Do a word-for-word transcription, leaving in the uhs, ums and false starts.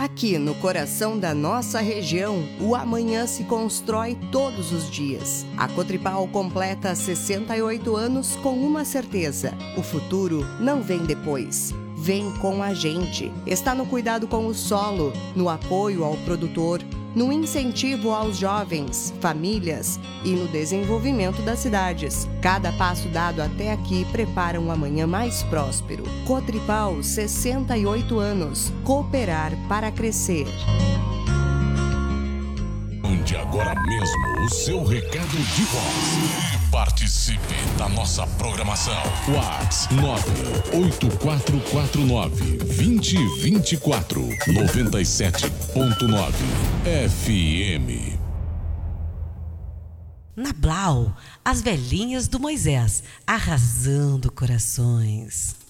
Aqui no coração da nossa região, o amanhã se constrói todos os dias. A Cotripal completa sessenta e oito anos com uma certeza: o futuro não vem depois. Vem com a gente. Está no cuidado com o solo, no apoio ao produtor, no incentivo aos jovens, famílias e no desenvolvimento das cidades. Cada passo dado até aqui prepara um amanhã mais próspero. Cotripal, sessenta e oito anos. Cooperar para crescer. Mande agora mesmo o seu recado de voz e participe da nossa programação. WhatsApp nove oito quatro quatro nove, dois zero dois quatro, noventa e sete ponto nove F M. Na Blau, as velhinhas do Moisés, arrasando corações.